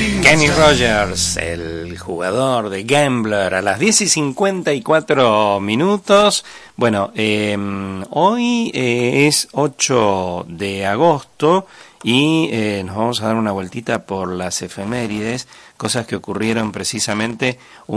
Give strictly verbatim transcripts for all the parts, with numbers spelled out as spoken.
Kenny Rogers, el jugador de Gambler, a las diez y cincuenta y cuatro minutos. Bueno, eh, hoy eh, es ocho de agosto y eh, nos vamos a dar una vueltita por las efemérides, cosas que ocurrieron precisamente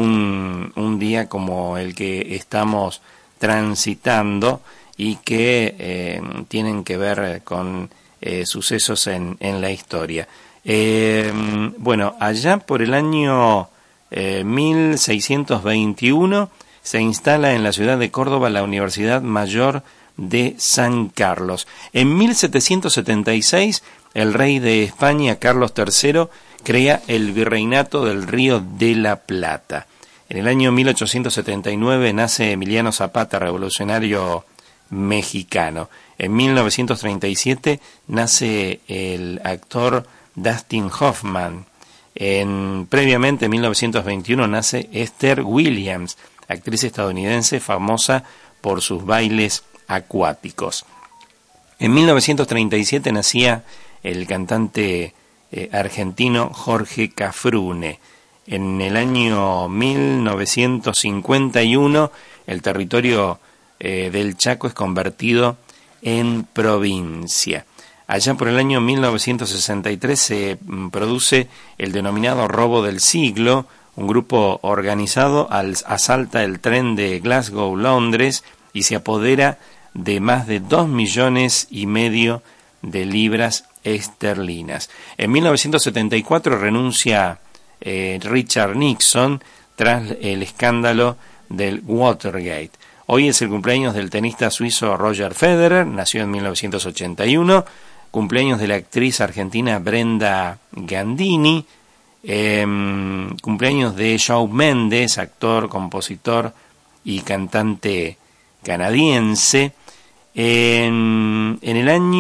un, un día como el que estamos transitando y que eh, tienen que ver con eh, sucesos en, en la historia. Eh, bueno, allá por el año eh, mil seiscientos veintiuno se instala en la ciudad de Córdoba la Universidad Mayor de San Carlos. En mil setecientos setenta y seis, el rey de España, Carlos tercero, crea el Virreinato del Río de la Plata. En el año mil ochocientos setenta y nueve nace Emiliano Zapata, revolucionario mexicano. En mil novecientos treinta y siete nace el actor Dustin Hoffman. En, previamente, en mil novecientos veintiuno, nace Esther Williams, actriz estadounidense famosa por sus bailes acuáticos. En mil novecientos treinta y siete nacía el cantante eh, argentino Jorge Cafrune. En el año mil novecientos cincuenta y uno, el territorio eh, del Chaco es convertido en provincia. Allá por el año mil novecientos sesenta y tres se produce el denominado robo del siglo. Un grupo organizado asalta el tren de Glasgow-Londres y se apodera de más de dos millones y medio de libras esterlinas. En mil novecientos setenta y cuatro renuncia eh, Richard Nixon tras el escándalo del Watergate. Hoy es el cumpleaños del tenista suizo Roger Federer, nació en mil novecientos ochenta y uno. Cumpleaños de la actriz argentina Brenda Gandini, eh, cumpleaños de Shawn Mendes, actor, compositor y cantante canadiense. En, en el año